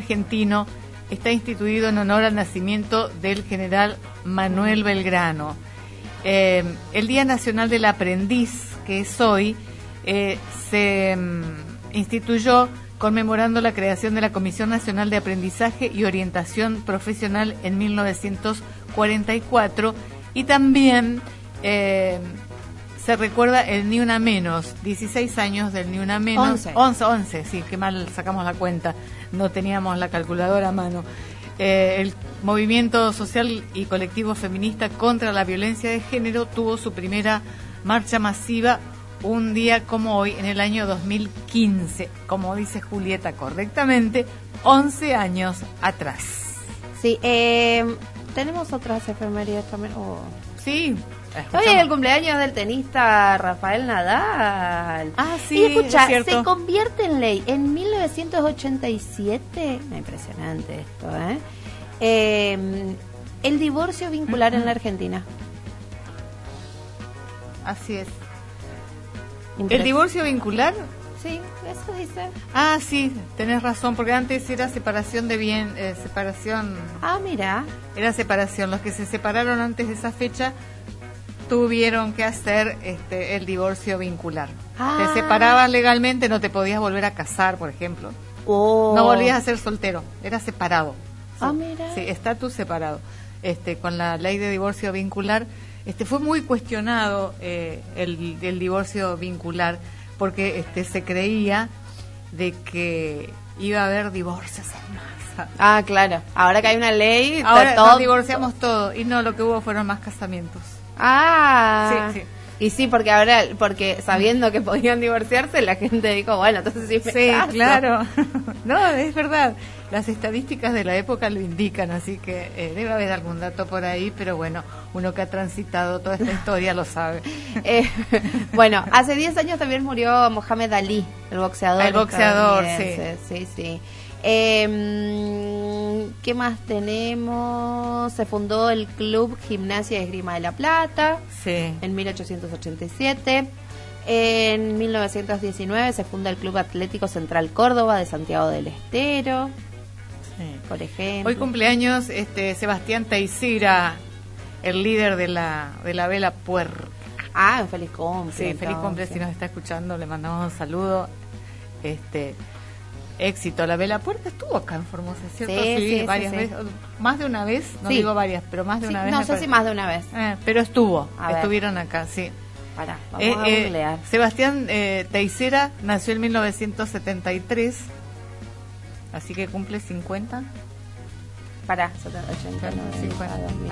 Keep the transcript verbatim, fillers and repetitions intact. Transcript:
argentino está instituido en honor al nacimiento del general Manuel Belgrano. Eh, el Día Nacional del Aprendiz, que es hoy, eh, se um, instituyó conmemorando la creación de la Comisión Nacional de Aprendizaje y Orientación Profesional en mil novecientos cuarenta y cuatro, y también eh, se recuerda el Ni Una Menos, dieciséis años del Ni Una Menos. once. once, once, sí, qué mal sacamos la cuenta, no teníamos la calculadora a mano. Eh, el movimiento social y colectivo feminista contra la violencia de género tuvo su primera marcha masiva un día como hoy, en el año dos mil quince, como dice Julieta correctamente, once años atrás. Sí, eh, tenemos otras efemérides también. Oh. Sí. Hoy es el cumpleaños del tenista Rafael Nadal. Ah, sí, y escucha, es cierto. se convierte en ley en mil novecientos ochenta y siete. Impresionante esto, ¿eh? eh el divorcio vincular uh-huh. en la Argentina. Así es. ¿El divorcio vincular? Sí, eso dice. Ah, sí, tenés razón, porque antes era separación de bien, eh, separación... Ah, mira. Era separación. Los que se separaron antes de esa fecha tuvieron que hacer este el divorcio vincular. Ah. Te separaban legalmente, no te podías volver a casar, por ejemplo. Oh. No volvías a ser soltero, era separado. Sí. Ah, mira. Sí, estatus separado. Este, con la ley de divorcio vincular... Este fue muy cuestionado eh, el, el divorcio vincular, porque este se creía de que iba a haber divorcios en masa. Ah, claro. Ahora que hay una ley, ahora todo... nos divorciamos todo, y no, lo que hubo fueron más casamientos. Ah, sí, sí. Y sí, porque ahora, porque sabiendo que podían divorciarse, la gente dijo, bueno, entonces sí me Sí, caso. claro. No, es verdad. Las estadísticas de la época lo indican, así que eh, debe haber algún dato por ahí, pero bueno, uno que ha transitado toda esta historia lo sabe. Eh, bueno, hace diez años también murió Mohamed Ali, el boxeador. El boxeador, sí. Sí, sí. Eh, ¿Qué más tenemos? Se fundó el Club Gimnasia y Esgrima de La Plata, sí, en mil ochocientos ochenta y siete. En mil novecientos diecinueve se funda el Club Atlético Central Córdoba de Santiago del Estero, sí, por ejemplo. Hoy cumpleaños este Sebastián Teisira, el líder de la de la vela puerca. Ah, un feliz cumple. Sí, feliz cumple, si nos está escuchando, le mandamos un saludo. Este éxito, la vela puerca estuvo acá en Formosa, ¿cierto? Sí, sí, sí varias sí, veces, sí. más de una vez, no sí. digo varias, pero más de sí, una vez. No sé parece. si más de una vez. Eh, pero estuvo, a estuvieron ver. acá, sí. Pará, vamos eh, a googlear. Eh, Sebastián eh, Teisera nació en mil novecientos setenta y tres, así que cumple cincuenta. Pará, setenta, ochenta, noventa, cincuenta.